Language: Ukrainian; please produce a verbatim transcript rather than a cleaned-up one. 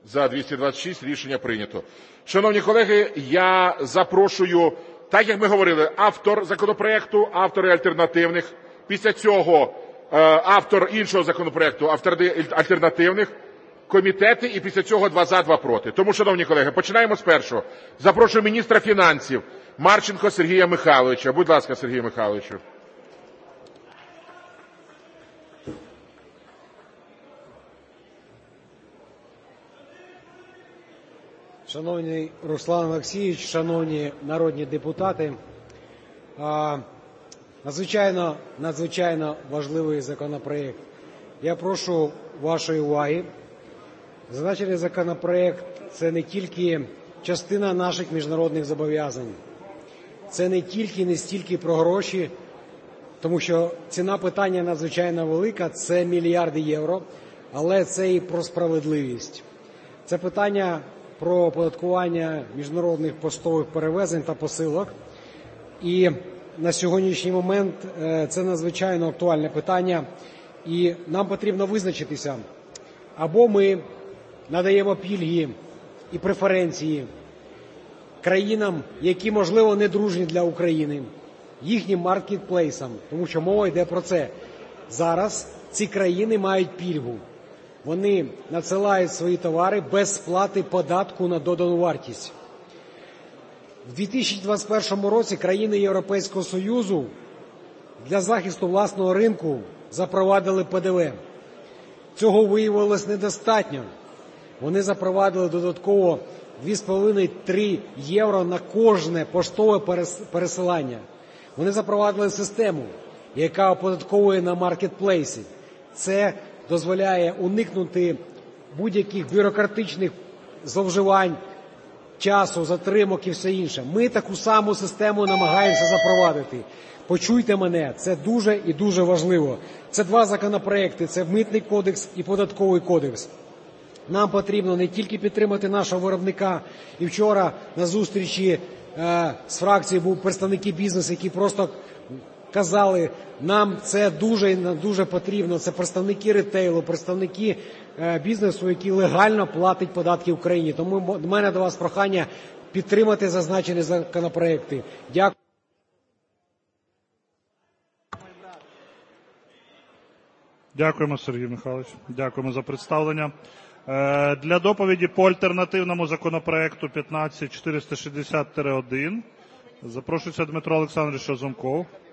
За – двісті двадцять шість. Рішення прийнято. Шановні колеги, я запрошую, так як ми говорили, автор законопроекту, автори альтернативних, після цього автор іншого законопроекту, автори альтернативних, комітети і після цього два – за, два – проти. Тому, шановні колеги, починаємо з першого. Запрошую міністра фінансів Марченка Сергія Михайловича. Будь ласка, Сергію Михайловичу. Шановний Руслан Олексійович, шановні народні депутати, надзвичайно, надзвичайно важливий законопроект. Я прошу вашої уваги. Зазначений законопроект – це не тільки частина наших міжнародних зобов'язань, це не тільки, не стільки про гроші, тому що ціна питання надзвичайно велика, це мільярди євро, але це і про справедливість. Це питання про оподаткування міжнародних поштових перевезень та посилок. І на сьогоднішній момент це надзвичайно актуальне питання, і нам потрібно визначитися, або ми надаємо пільги і преференції країнам, які, можливо, не дружні для України, їхнім маркетплейсам, тому що мова йде про це. Зараз ці країни мають пільгу. Вони надсилають свої товари без сплати податку на додану вартість. У дві тисячі двадцять першому році країни Європейського Союзу для захисту власного ринку запровадили Пе Де Ве. Цього виявилось недостатньо. Вони запровадили додатково дві з половиною - три євро на кожне поштове пересилання. Вони запровадили систему, яка оподатковує на маркетплейсі. Це дозволяє уникнути будь-яких бюрократичних зловживань, часу, затримок і все інше. Ми таку саму систему намагаємося запровадити. Почуйте мене, це дуже і дуже важливо. Це два законопроекти, це Митний кодекс і Податковий кодекс. Нам потрібно не тільки підтримати нашого виробника, і вчора на зустрічі е, з фракцією були представники бізнесу, які просто казали, нам це дуже і дуже потрібно. Це представники ретейлу, представники е, бізнесу, які легально платять податки в Україні. Тому в мене до вас прохання підтримати зазначені законопроекти. Дякую. Дякуємо, Сергій Михайлович. Дякуємо за представлення. Для доповіді по альтернативному законопроекту п'ятнадцять чотириста шістдесят один запрошується Дмитро Олександрович Разумков.